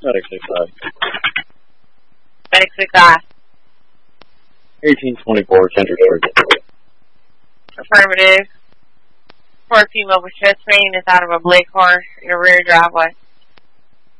Medic 6I. Medic 6I. 1824, Kendrick Street. Affirmative. 4 female with chest pain is out of a black car in a rear driveway.